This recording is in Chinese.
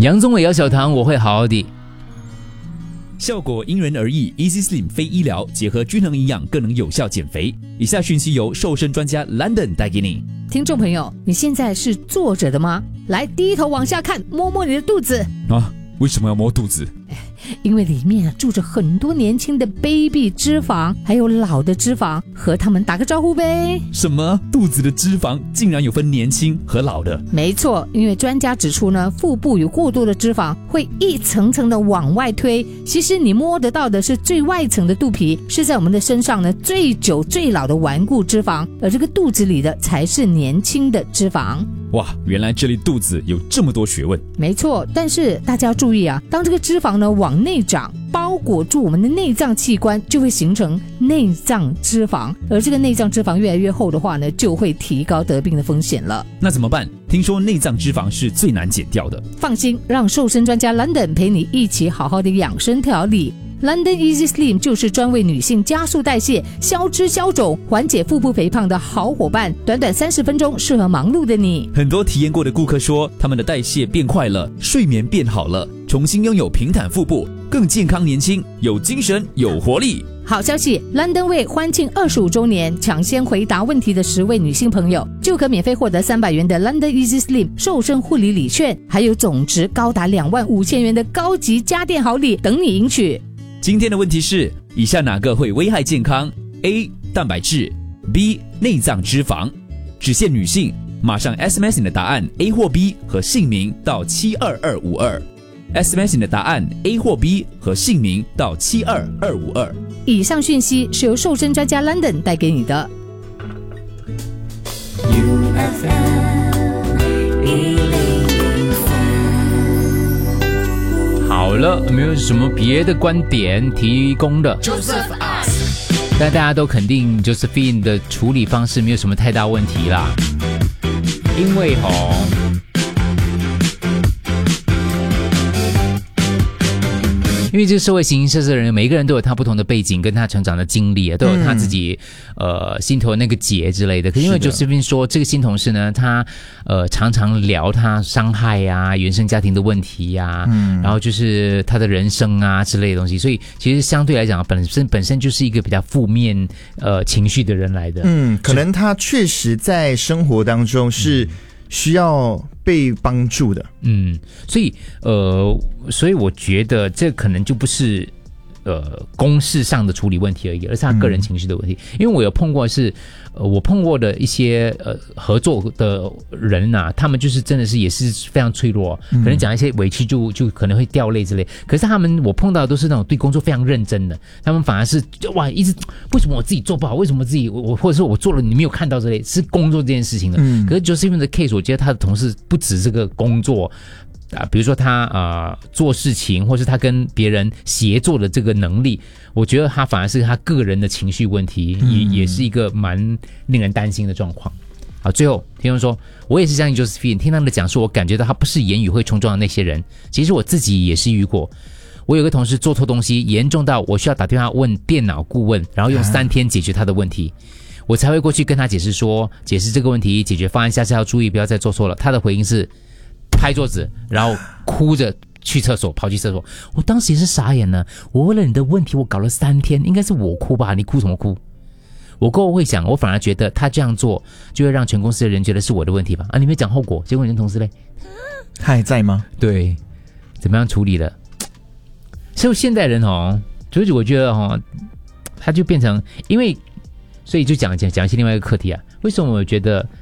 杨宗纬、姚小棠，我会好好的。 效果因人而异 ，Easy Slim 非医疗，结合均衡营养，更能有效减肥。以下讯息由瘦身专家 London 带给你。 听众朋友，你现在是坐着的吗？来，低头往下看，摸摸你的肚子。 啊，为什么要摸肚子？ 因为里面住着很多年轻的 baby 脂肪，还有老的脂肪，和他们打个招呼呗。 什么？肚子的脂肪竟然有分年轻和老的？ 没错，因为专家指出呢，腹部有过多的脂肪会一层层的往外推。其实你摸得到的是最外层的肚皮，是在我们的身上呢最久最老的顽固脂肪，而这个肚子里的才是年轻的脂肪。 哇，原来这里肚子有这么多学问。 没错，但是大家要注意啊，当这个脂肪呢往内长，包裹住我们的内脏器官，就会形成内脏脂肪，而这个内脏脂肪越来越厚的话呢，就会提高得病的风险了。 那怎么办？听说内脏脂肪是最难减掉的。 放心，让瘦身专家 London 陪你一起好好的养生调理。London Easy Slim 就是专为女性加速代谢、消脂消肿、缓解腹部肥胖的好伙伴，短短30分钟，适合忙碌的你。 很多体验过的顾客说，他们的代谢变快了，睡眠变好了，重新拥有平坦腹部，更健康年轻，有精神有活力。 好消息 ，London 为欢庆25周年，抢先回答问题的10位女性朋友，就可免费获得300元的 London Easy Slim 瘦身护理礼券，还有总值高达25000元的高级家电好礼等你赢取。 今天的问题是，以下哪个会危害健康 ？A. 蛋白质 B. 内脏脂肪。只限女性，马上 SMS 你的答案 A 或 B 和姓名到72252。SMS 你的答案 A 或 B 和姓名到72252。 以上讯息是由瘦身专家 London 带给你的。 好了，没有什么别的观点提供的，但大家都肯定 Josephine 的处理方式没有什么太大问题啦，因为因为这个社会形形色色的人，每一个人都有他不同的背景跟他成长的经历，都有他自己心头的那个结之类的。可是因为 Josephine 说，这个新同事呢，他常常聊他伤害啊、原生家庭的问题啊，然后就是他的人生啊之类的东西，所以其实相对来讲，本身就是一个比较负面情绪的人来的。 可能他确实在生活当中是需要被帮助的。 所以我觉得这可能就不是公事上的处理问题而已，而是他个人情绪的问题。因为我有碰过我碰过的一些合作的人啊，他们就是真的是也是非常脆弱，可能讲一些委屈就可能会掉泪之类。可是我碰到的都是那种对工作非常认真的，他们反而是哇一直为什么我自己做不好，为什么自己我或者说我做了你没有看到之类，是工作这件事情的。可是 Josephine 的 case， 我觉得他的同事不止这个工作。比如说他做事情，或是他跟别人协作的这个能力，我觉得他反而是他个人的情绪问题，也是一个蛮令人担心的状况。好，最后听众说，我也是相信 Josephine， 听他的讲述，我感觉到他不是言语会冲撞的那些人。其实我自己也是遇过，我有个同事做错东西，严重到我需要打电话问电脑顾问，然后用3天解决他的问题。我才会过去跟他解释这个问题，解决方案，下次要注意，不要再做错了。他的回应是拍桌子，然后哭着跑去厕所。我当时也是傻眼了，我为了你的问题我搞了3天，应该是我哭吧，你哭什么哭？我过后会想，我反而觉得他这样做就会让全公司的人觉得是我的问题吧。你没讲后果，结果你的同事嘞， 他还在吗？ 对，怎么样处理了？所以现代人就是我觉得他就变成，因为所以就讲一些另外一个课题啊，为什么我觉得